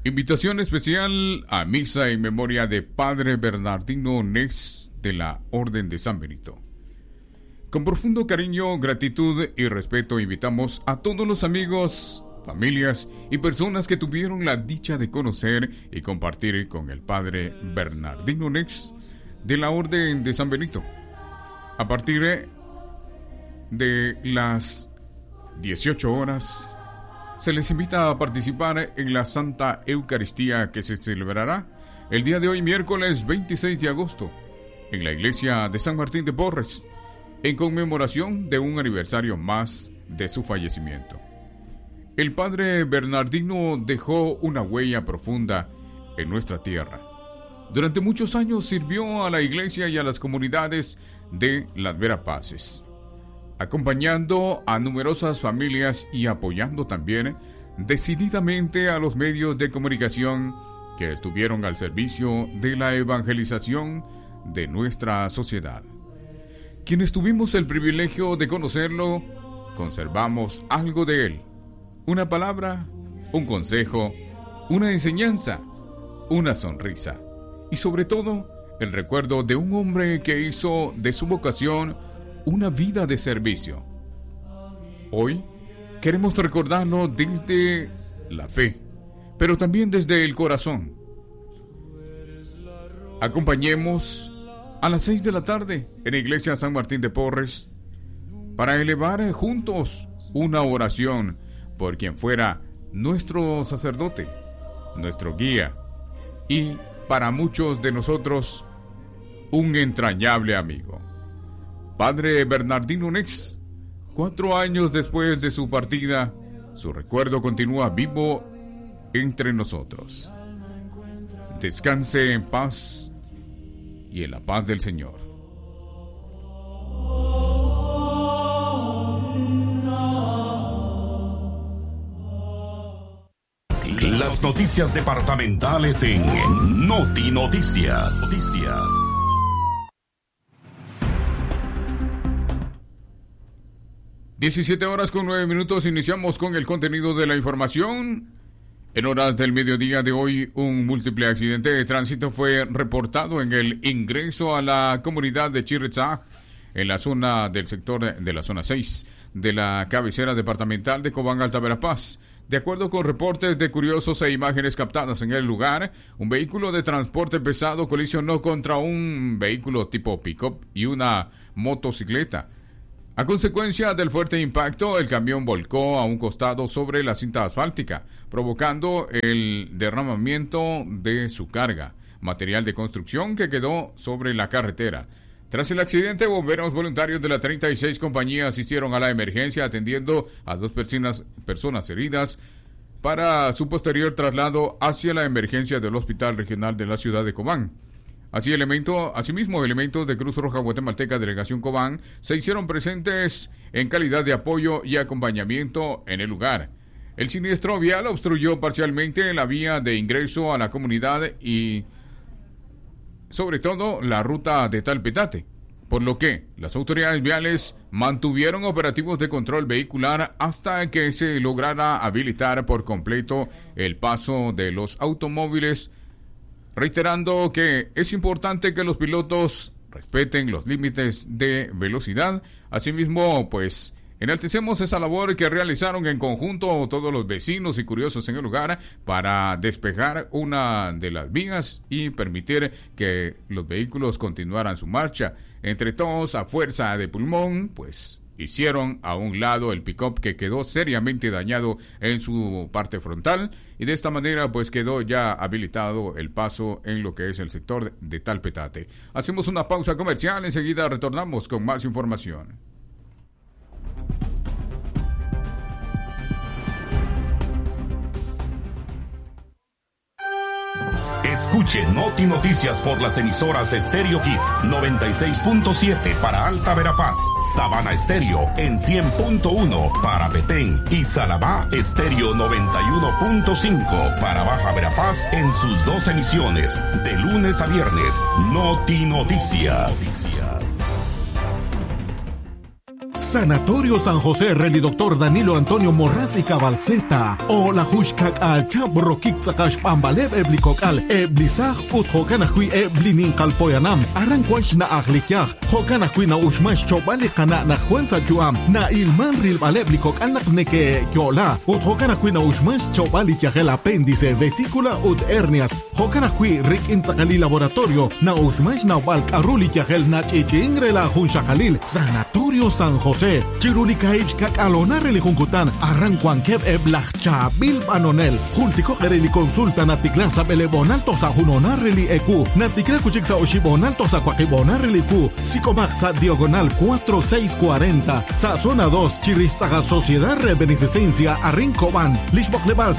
Invitación especial a misa en memoria de Padre Bernardino Nex de la Orden de San Benito. Con profundo cariño, gratitud y respeto invitamos a todos los amigos, familias y personas que tuvieron la dicha de conocer y compartir con el Padre Bernardino Nex de la Orden de San Benito. A partir de las 18 horas, se les invita a participar en la Santa Eucaristía que se celebrará el día de hoy, miércoles 26 de agosto, en la iglesia de San Martín de Porres, en conmemoración de un aniversario más de su fallecimiento. El Padre Bernardino dejó una huella profunda en nuestra tierra. Durante muchos años sirvió a la iglesia y a las comunidades de las Verapaces, acompañando a numerosas familias y apoyando también decididamente a los medios de comunicación que estuvieron al servicio de la evangelización de nuestra sociedad. Quienes tuvimos el privilegio de conocerlo, conservamos algo de él: una palabra, un consejo, una enseñanza, una sonrisa y sobre todo el recuerdo de un hombre que hizo de su vocación una vida de servicio. Hoy queremos recordarlo desde la fe, pero también desde el corazón. Acompañemos a las 6 de la tarde en la iglesia San Martín de Porres para elevar juntos una oración por quien fuera nuestro sacerdote, nuestro guía y para muchos de nosotros un entrañable amigo. Padre Bernardino Nex, 4 años después de su partida, su recuerdo continúa vivo entre nosotros. Descanse en paz y en la paz del Señor. Las noticias departamentales en Noti Noticias. 17 horas con 9 minutos, iniciamos con el contenido de la información. En horas del mediodía de hoy, un múltiple accidente de tránsito fue reportado en el ingreso a la comunidad de Chirretsá, en la zona del sector de la zona 6 de la cabecera departamental de Cobán, Alta Verapaz. De acuerdo con reportes de curiosos e imágenes captadas en el lugar, un vehículo de transporte pesado colisionó contra un vehículo tipo pick-up y una motocicleta. A consecuencia del fuerte impacto, el camión volcó a un costado sobre la cinta asfáltica, provocando el derramamiento de su carga, material de construcción que quedó sobre la carretera. Tras el accidente, bomberos voluntarios de la 36 compañía asistieron a la emergencia atendiendo a 2 personas heridas para su posterior traslado hacia la emergencia del Hospital Regional de la ciudad de Cobán. Asimismo, elementos de Cruz Roja Guatemalteca Delegación Cobán se hicieron presentes en calidad de apoyo y acompañamiento en el lugar. El siniestro vial obstruyó parcialmente la vía de ingreso a la comunidad y sobre todo la ruta de Talpetate, por lo que las autoridades viales mantuvieron operativos de control vehicular hasta que se lograra habilitar por completo el paso de los automóviles, reiterando que es importante que los pilotos respeten los límites de velocidad. Asimismo, pues enaltecemos esa labor que realizaron en conjunto todos los vecinos y curiosos en el lugar para despejar una de las vías y permitir que los vehículos continuaran su marcha. Entre todos, a fuerza de pulmón, pues hicieron a un lado el pick-up que quedó seriamente dañado en su parte frontal y de esta manera pues quedó ya habilitado el paso en lo que es el sector de Talpetate. Hacemos una pausa comercial, enseguida retornamos con más información. Escuche Noti Noticias por las emisoras Stereo Hits 96.7 para Alta Verapaz, Sabana Estéreo en 100.1 para Petén y Salamá Estéreo 91.5 para Baja Verapaz en sus 2 emisiones, de lunes a viernes. Noti Noticias. Sanatorio San José, Reli Doctor Danilo Antonio Morras y Cabalceta. O la Hushkak al Chabro Kikzakash Pambaleb Eblikokal, Eblisaj Ut Hokanakui Eblinin Kalpoyanam, Aranquash na Aglikyaj, Hokanakui na Ushmash Chobali Kana na Juanza Juam, na Ilman Rilbaleblikok Anakneke Yola, Ut Hokanakui na Ushmash Chobali Yagel Apéndice, Vesícula Ut Hernias, Hokanakui Rik Inzakali Laboratorio, na Ushmash na Balk Aruli Yagel na Chichingre la Hunshakalil, Sanatorio San José, Chirulika Ibskak Alona Relijunkutan, Arranquankeb Eblachcha Bil Banonel, Jultico Ereli Consulta Naticlasa Belebonalto sa Junona Reli Ecu, Naticla Cuchiksa Oshibonalto sa Quaquibona Relicu, Sicomaxa Diagonal 4640, sa Zona 2, Chirizaga Sociedad Beneficencia Arrincoban, Lishbok Leval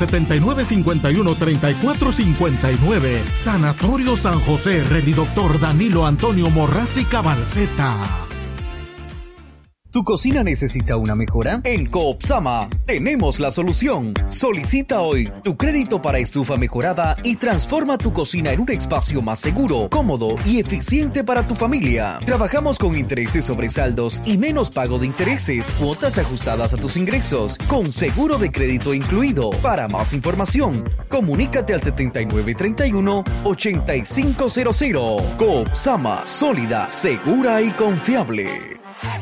7951-3459, Sanatorio San José, Reli Doctor Danilo Antonio Morras y Cabalceta. ¿Tu cocina necesita una mejora? En Coopsama tenemos la solución. Solicita hoy tu crédito para estufa mejorada y transforma tu cocina en un espacio más seguro, cómodo y eficiente para tu familia. Trabajamos con intereses sobre saldos y menos pago de intereses, cuotas ajustadas a tus ingresos, con seguro de crédito incluido. Para más información, comunícate al 7931-8500. Coopsama, sólida, segura y confiable.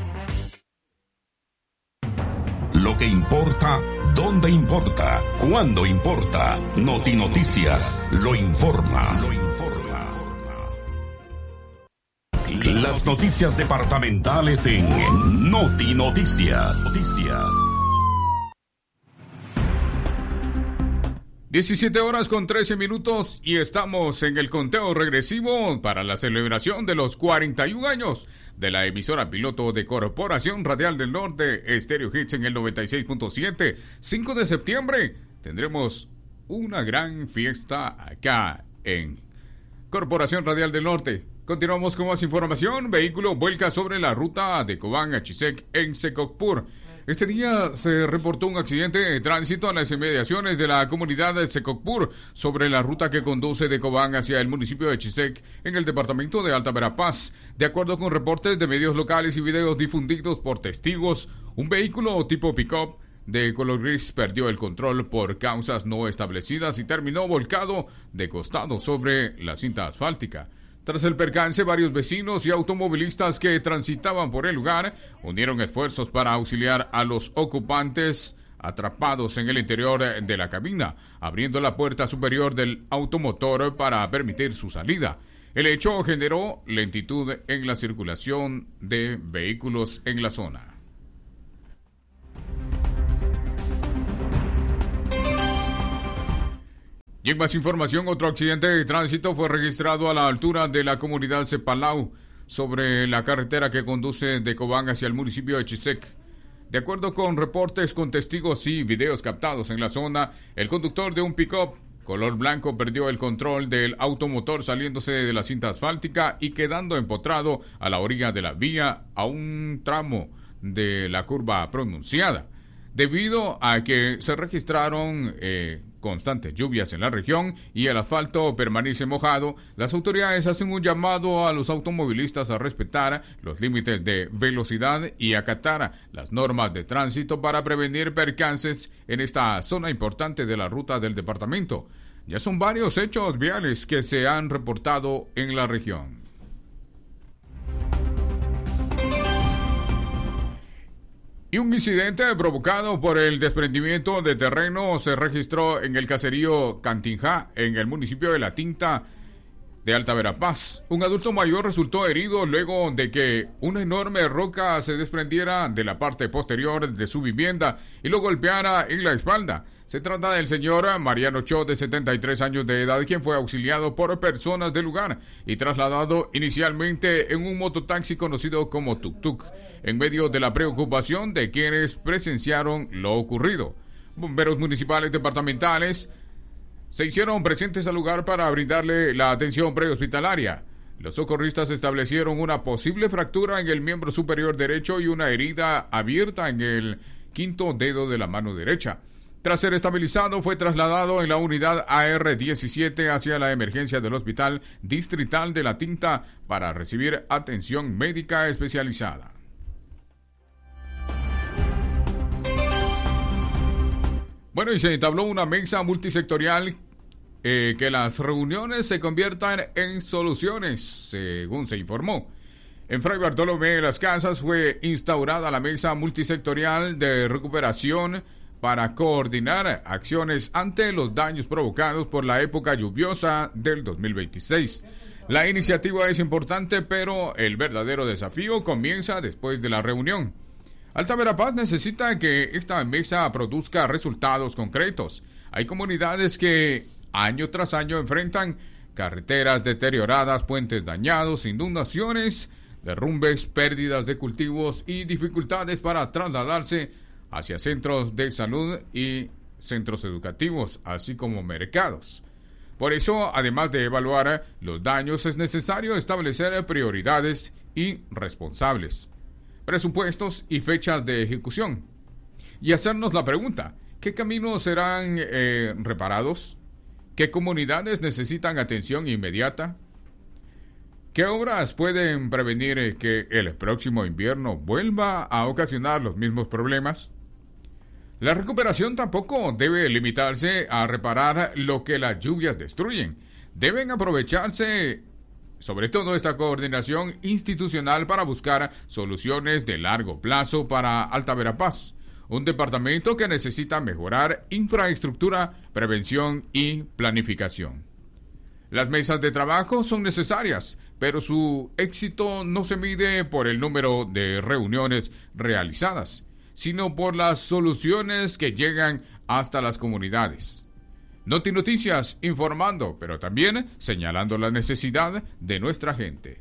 Lo que importa, dónde importa, cuándo importa. Notinoticias lo informa. Las noticias departamentales en Notinoticias. 17 horas con 13 minutos y estamos en el conteo regresivo para la celebración de los 41 años de la emisora piloto de Corporación Radial del Norte, Estéreo Hits en el 96.7. 5 de septiembre tendremos una gran fiesta acá en Corporación Radial del Norte. Continuamos con más información. Vehículo vuelca sobre la ruta de Cobán a Chisec en Secocpur. Este día se reportó un accidente de tránsito a las inmediaciones de la comunidad de Secocpur sobre la ruta que conduce de Cobán hacia el municipio de Chisec en el departamento de Alta Verapaz. De acuerdo con reportes de medios locales y videos difundidos por testigos, un vehículo tipo pick-up de color gris perdió el control por causas no establecidas y terminó volcado de costado sobre la cinta asfáltica. Tras el percance, varios vecinos y automovilistas que transitaban por el lugar unieron esfuerzos para auxiliar a los ocupantes atrapados en el interior de la cabina, abriendo la puerta superior del automotor para permitir su salida. El hecho generó lentitud en la circulación de vehículos en la zona. Y en más información, otro accidente de tránsito fue registrado a la altura de la comunidad Cepalau, sobre la carretera que conduce de Cobán hacia el municipio de Chisec. De acuerdo con reportes con testigos y videos captados en la zona, el conductor de un pick-up color blanco perdió el control del automotor saliéndose de la cinta asfáltica y quedando empotrado a la orilla de la vía a un tramo de la curva pronunciada. Debido a que se registraron constantes lluvias en la región y el asfalto permanece mojado, las autoridades hacen un llamado a los automovilistas a respetar los límites de velocidad y acatar las normas de tránsito para prevenir percances en esta zona importante de la ruta del departamento. Ya son varios hechos viales que se han reportado en la región. Y un incidente provocado por el desprendimiento de terreno se registró en el caserío Cantinjá, en el municipio de La Tinta de Alta Verapaz. Un adulto mayor resultó herido luego de que una enorme roca se desprendiera de la parte posterior de su vivienda y lo golpeara en la espalda. Se trata del señor Mariano Cho, de 73 años de edad, quien fue auxiliado por personas del lugar y trasladado inicialmente en un mototaxi conocido como Tuk Tuk, en medio de la preocupación de quienes presenciaron lo ocurrido. Bomberos municipales departamentales se hicieron presentes al lugar para brindarle la atención prehospitalaria. Los socorristas establecieron una posible fractura en el miembro superior derecho y una herida abierta en el quinto dedo de la mano derecha. Tras ser estabilizado, fue trasladado en la unidad AR-17 hacia la emergencia del Hospital Distrital de La Tinta para recibir atención médica especializada. Bueno, y se entabló una mesa multisectorial que las reuniones se conviertan en soluciones, según se informó. En Fray Bartolomé de las Casas fue instaurada la mesa multisectorial de recuperación para coordinar acciones ante los daños provocados por la época lluviosa del 2026. La iniciativa es importante, pero el verdadero desafío comienza después de la reunión. Alta Verapaz necesita que esta mesa produzca resultados concretos. Hay comunidades que año tras año enfrentan carreteras deterioradas, puentes dañados, inundaciones, derrumbes, pérdidas de cultivos y dificultades para trasladarse hacia centros de salud y centros educativos, así como mercados. Por eso, además de evaluar los daños, es necesario establecer prioridades y responsables, presupuestos y fechas de ejecución. Y hacernos la pregunta, ¿qué caminos serán reparados? ¿Qué comunidades necesitan atención inmediata? ¿Qué obras pueden prevenir que el próximo invierno vuelva a ocasionar los mismos problemas? La recuperación tampoco debe limitarse a reparar lo que las lluvias destruyen. Deben aprovecharse, sobre todo, esta coordinación institucional para buscar soluciones de largo plazo para Alta Verapaz, un departamento que necesita mejorar infraestructura, prevención y planificación. Las mesas de trabajo son necesarias, pero su éxito no se mide por el número de reuniones realizadas, sino por las soluciones que llegan hasta las comunidades. Noti Noticias informando, pero también señalando la necesidad de nuestra gente.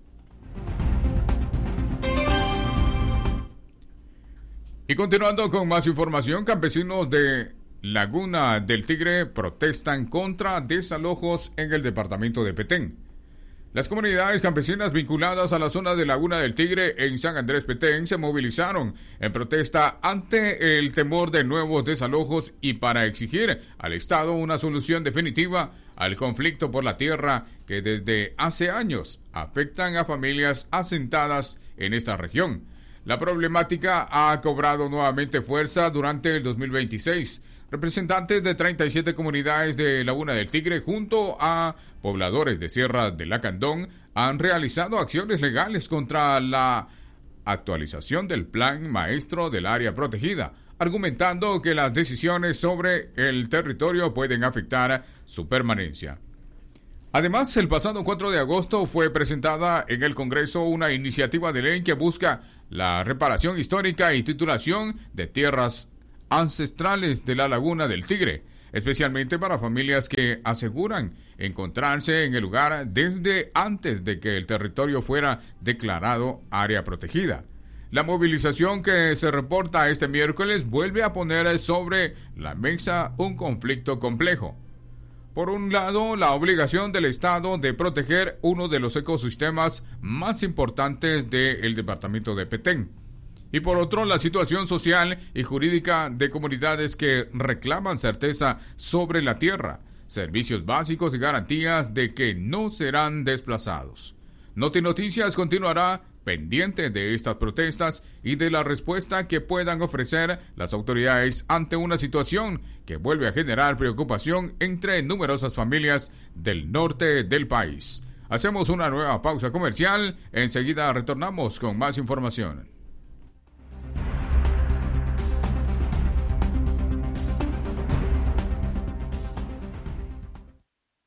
Y continuando con más información, campesinos de Laguna del Tigre protestan contra desalojos en el departamento de Petén. Las comunidades campesinas vinculadas a la zona de Laguna del Tigre en San Andrés Petén se movilizaron en protesta ante el temor de nuevos desalojos y para exigir al Estado una solución definitiva al conflicto por la tierra que desde hace años afectan a familias asentadas en esta región. La problemática ha cobrado nuevamente fuerza durante el 2026. Representantes de 37 comunidades de Laguna del Tigre junto a pobladores de Sierra de Lacandón han realizado acciones legales contra la actualización del plan maestro del área protegida, argumentando que las decisiones sobre el territorio pueden afectar su permanencia. Además, el pasado 4 de agosto fue presentada en el Congreso una iniciativa de ley que busca la reparación histórica y titulación de tierras ancestrales de la Laguna del Tigre, especialmente para familias que aseguran encontrarse en el lugar desde antes de que el territorio fuera declarado área protegida. La movilización que se reporta este miércoles vuelve a poner sobre la mesa un conflicto complejo. Por un lado, la obligación del Estado de proteger uno de los ecosistemas más importantes del departamento de Petén. Y por otro, la situación social y jurídica de comunidades que reclaman certeza sobre la tierra, servicios básicos y garantías de que no serán desplazados. Noti Noticias continuará pendiente de estas protestas y de la respuesta que puedan ofrecer las autoridades ante una situación que vuelve a generar preocupación entre numerosas familias del norte del país. Hacemos una nueva pausa comercial, enseguida retornamos con más información.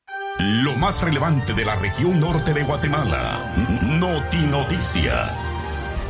Lo más relevante de la región norte de Guatemala. Noti Noticias.